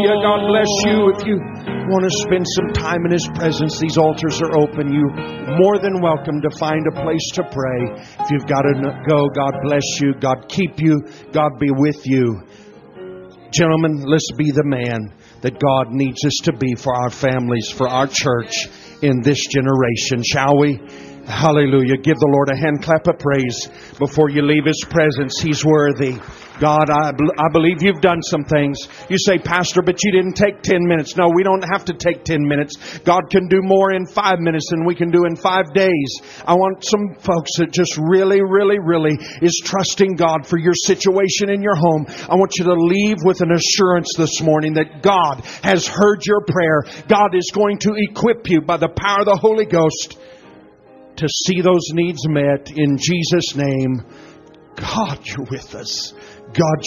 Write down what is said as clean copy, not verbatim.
Hallelujah. God bless you. If you want to spend some time in His presence, these altars are open. You're more than welcome to find a place to pray. If you've got to go, God bless you. God keep you. God be with you. Gentlemen, let's be the man that God needs us to be for our families, for our church in this generation. Shall we? Hallelujah. Give the Lord a hand clap of praise before you leave His presence. He's worthy. God, I believe you've done some things. You say, Pastor, but you didn't take 10 minutes. No, we don't have to take 10 minutes. God can do more in 5 minutes than we can do in 5 days. I want some folks that just really is trusting God for your situation in your home. I want you to leave with an assurance this morning that God has heard your prayer. God is going to equip you by the power of the Holy Ghost to see those needs met in Jesus' name. God, you're with us. God,